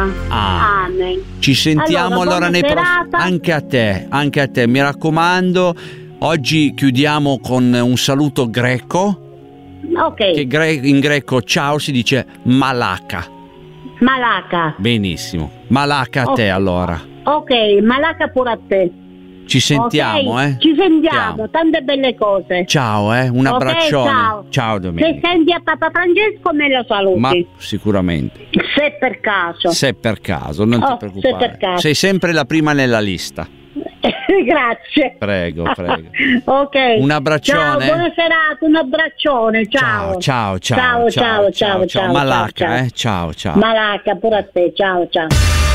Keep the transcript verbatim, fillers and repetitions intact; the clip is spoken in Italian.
Ah. Amen. Ci sentiamo allora, allora nei prossimi. serata. Anche a te, anche a te, mi raccomando. Oggi chiudiamo con un saluto greco. Ok. Che gre- in greco ciao si dice malaka. Malaka. Benissimo. Malaka a Ok. te allora. Ok, Malaka pure a te. Ci sentiamo, Ok? eh. Ci sentiamo, Sentiamo. tante belle cose. Ciao, eh. Un Ok, abbraccione. ciao. Ciao Se Domenica. senti a Papa Francesco me lo saluti. Ma sicuramente. Se per caso. Se per caso, non ti Oh, preoccupare. se per caso. Sei sempre la prima nella lista. Grazie. Prego, prego. Ok. Un abbraccione. Ciao, buona serata, un abbraccione. Ciao. Ciao, ciao, ciao. Ciao, ciao, ciao, ciao. Malaka, ciao. eh. Ciao, ciao. Malaka pure a te. Ciao, ciao.